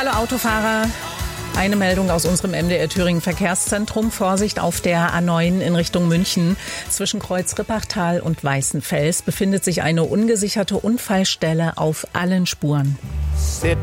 Hallo Autofahrer. Eine Meldung aus unserem MDR Thüringen Verkehrszentrum. Vorsicht auf der A9 in Richtung München. Zwischen Kreuz-Rippachtal und Weißenfels befindet sich eine ungesicherte Unfallstelle auf allen Spuren. Sit